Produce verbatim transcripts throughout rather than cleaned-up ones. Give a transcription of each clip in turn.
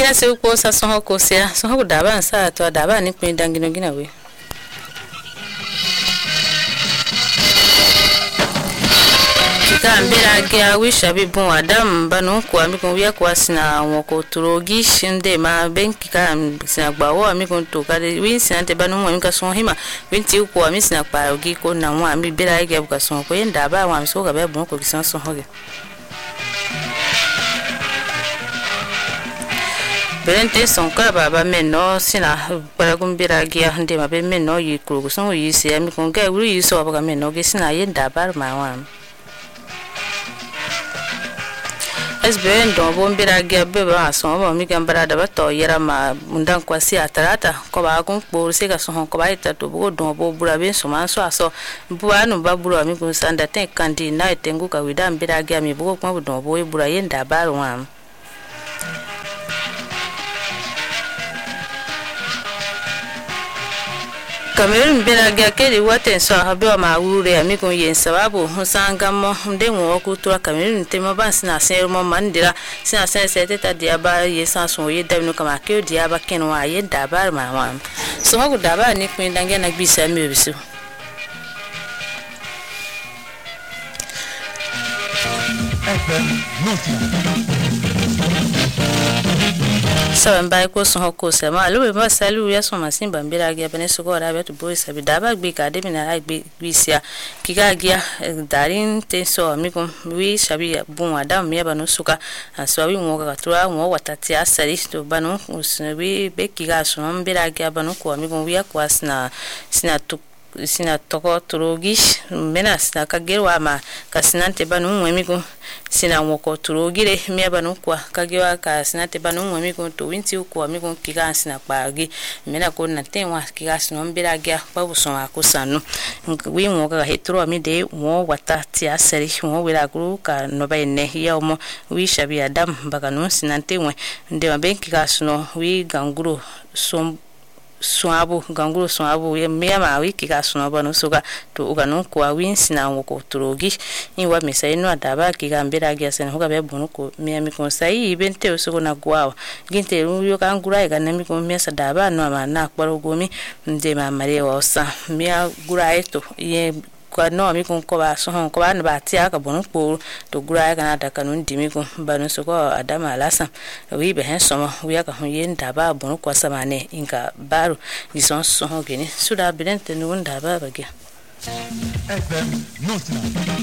kila se ko sa so ko se so ko daba sa to daba ni pin dangino gina we kambira kia wisha bibun adam banu kwa mikon wia kwa sina woko turogi shinde ma benki ka sina gbawo mikon to ka win sina te banu mo mika so hima win ti ko mi sina pa ogi ko na wa mi bira ge buka so ko yenda ba wa mi so ka be bun ko kisan so hoge Berente son ka baba menno sina para gumbira gia hande ma be menno yi ko so yi se mi kon ga wuri yi so ba menno ge sina yenda ba ma wa Esben don bombira ge beba so ba mi gambara da bato yera ma mundan kwasi atarata ko ba kun por se ga so ko ba ita to bo don bo bura ben so man so aso buwa no ba bura mi kun sanda ten kandi na tengu ka wida mbira ge mi bo ko don bo bura yenda ba ro am Cameroon bela ga kedi waten so habe ma wure ami kon yen sababu husanga mo ndenwo ku to Cameroon te mo ban sina sen mo mandira sina sen sete ta dia ba yesa so ye dabnu kama ke dia ba ken wa ye dabar ma wa so ha ku dabar ni kun dange na bisa mi bisu F M Saben bai ko so ko se ma lu ba salu ya so masin bambira ga bene so go ra betu boy sabi daba gbe ka de mina ra gbe bisia kiga gia darin te so mi ko wi sabi bun adam mi ba no suka so wi mo ga tura mo watati asari to banu usbi be kiga so mbira ga banu ko mi ko wi akwa sina sina tu sina toko turogish mena sina kagerwa ma kasinante banu mwemiko sina woko turogire mi banu kwa kagewa kasinante banu mwemiko to winti uko amiko kiga sina kwagi mena ko na tenwa kiga sino mbira gya babu so akusanu wi mo ga hetro ami de mo watati aseri mo wira guru ka no bayne ya mo wi shabi adam baganu sinante mwe nde mabenki ga sino wi ganguru so Swabu ganguru swabu ye mema wiki ga sunaba no suga to uganu kwa winsi na woko turogi inwa mesa ino adaba kigambira gya sen hoga be bunu ko memi kon sai ibente usugo na gwawa ginte yo kangura ga nemi ko mesa daba no ma na kwaro gomi nde ma mare wa osa mia gura eto ye kwa no mi kun ko ba so hon ko ba no ba ti aka bunu ko to gura ga na da kanun dimi ko banu so ko adama alasa wi be hen so wi aka hun yen da ba bunu ko samane inka baro dison so hon gene suda bilente nun da ba ba ge F M Notna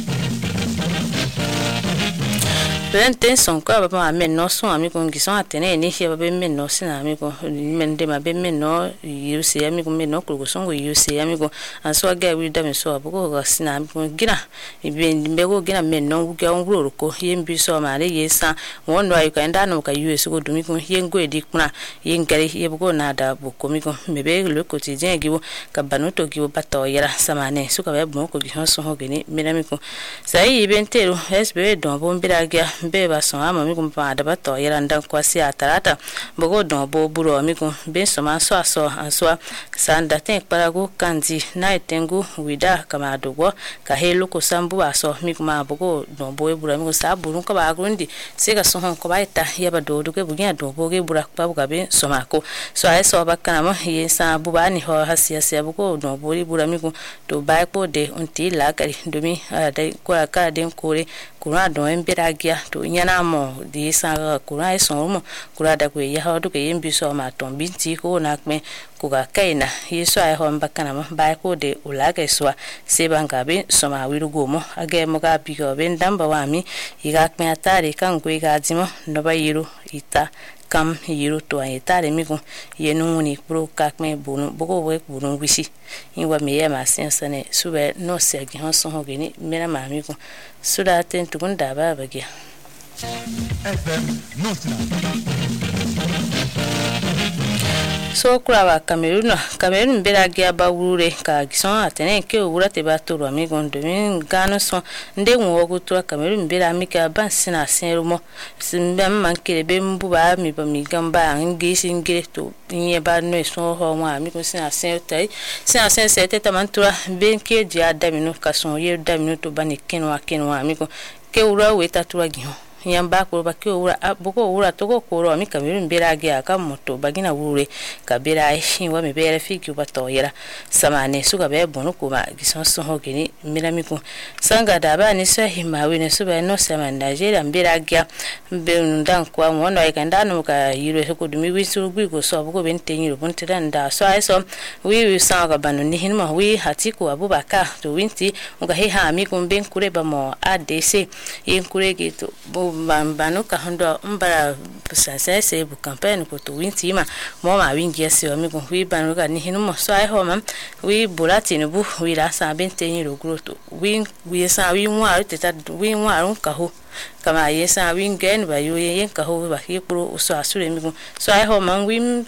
Benten son ko ba men no so ami ko ngison atene ni he ba men no sina ami ko men de ma be men no yusi ami ko men no ko so ngo yusi ami ko anso ga wi da me so abugo ga sina ami ko gina ibe mbe go gina men no ga nguro ko yen bi so ma le yesa won no ayi ka nda no ka yusi ko dumi ko yen go edi kuna yen gari ye bugo na da bu ko mi ko mebe le ko ti jen gibo ka banuto gibo bato yera samane su ka be bu ko gi so ho gini menami ko sai ibentero sbe don bombira ga beba so ama mi kumpa da bato yera ndan kwasi atarata bogo don bo buro mi kum ben so ma so aso anso sanda ten parago kanzi na etengu wida kama dogo ka helo ko sambu aso mi kuma bogo don bo buro mi ko sa buru ko ba grundi se ga so hon ko ba ita yeba do do ke bugia do bo ge bura pa buga ben so ma ko so ai so ba kana mo ye sa bu ba ni ho hasia se bogo don bo bura mi ko to ba ko de unti la kari domi da ko ka den kore kura don embira gia to nyana mo di sa kura eso mo kura da ko ya hodu ke yembi so ma ton binti ko na kme ko ga kaina yeso ai hon bakana mo ba ko de ulaga so se banga be so ma wirugo mo age mo ga bi ko ben damba wa mi iga kme atari kan ko iga jimo no ba yiru ita kam yiru to ai tare mi ko yenu ni pro ka kme bunu bogo we bunu wisi inwa me ya ma sensane sube no se gi hon so ho gini mera ma mi ko suda ten tukun da ba ba gi F M Notna so kurawa Cameroon Cameroon bela gia ba wure ka gison atene ke wura te ba to ro mi gondo mi gano so nde nwo go to Cameroon bela mi ka ban sina sen mo simbe man kire be mbu ba mi ba mi gamba ngi singire to nye ba no so ho wa mi ko sina sen tai sina sen se te tamantura ben ke dia da mi no ka so ye da mi no to ba ni kenwa kenwa mi ko ke wura we ta tura gi ho yamba ko bakyo ura boko ura toko koro mi Cameroon beragia ka moto bagina wure ka bera shi wa me bera fiki batoyera samane suka be bonu kuma gison so hogeni miramiku sanga daba ni so himawi ne suba no sama Nigeria beragia be ndan kwa mono e kanda no ka yiro ko dumi wisu gwigo so boko bente yiro bunte nda so ai so wi wi sanga banu ni hinma wi hatiku abubaka to winti nga he ha mi kumbe kure ba mo adc yin kure gitu bo banu ka hondo mbara sasa se bu campaign ko to winti ma mo ma wingi ase o mi ko wi banu ka ni hinma so ai ho ma wi bulati ne bu wi la sa bente yiro groto wi wi sa wi nwa teta wi nwa ron ka ho kama yesa wi ngen ba yo yen ka ho ba ki pro so asure mi ko so ai ho ma wi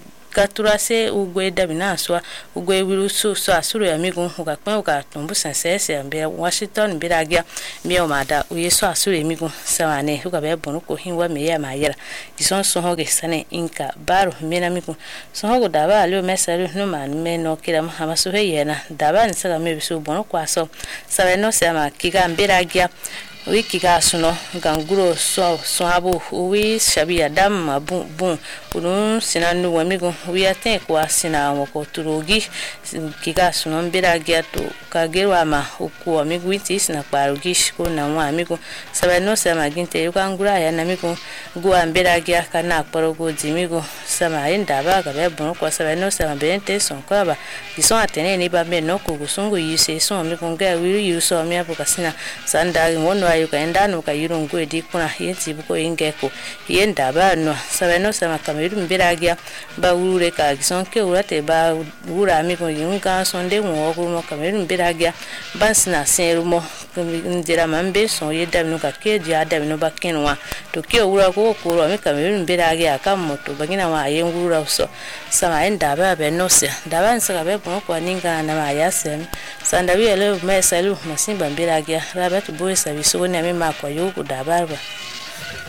katurase ugwe dabina so ugwe wirusu so asuru ya migu ukakwe ukatumbu sansese ambe Washington biragia miyo mada uyeso asuru migu sawane ukabe bonu ko hinwa meya mayera gison so hoge sane inka baro mena migu so hogo daba alio mesaru no man me no kira mahama so heyena daba nsaga mebisu bonu kwaso sawe no sema kiga biragia wiki ga suno ganguro so so abu wi shabi adam mabu bu unun sinanu wamigo wi aten kwa sina woko turogi kiga suno mbiragia to kagerwa ma uku amigo witi sina kwarugi ko na wa amigo sabano sama ginte yukangura ya namigo gwa mbiragia kana porogo dimigo sama inda ba ga be bon kwa sabano sama bente son kwaba ison atene ni ba me no kugusungu yise son amigo nga wi yuso mi abuka sina sanda ngono yukaenda no kayirungu edi kuna yenti buko ingeko yenda bano sabano sama Cameroon biragia ba urure ka gisonke urate ba ura mi ko yunga sonde mo ko mo Cameroon biragia bansina serumo ndira mambe so yeda no ka ke dia da no bakinwa to ke ura ko ko mi Cameroon biragia ka moto bagina wa yengura so sama enda ba be no se daban sa be ko ko ninga na ma yasem sanda wi ele mesalu masimba biragia rabat boy sabiso ne mi kwa yuko dabarba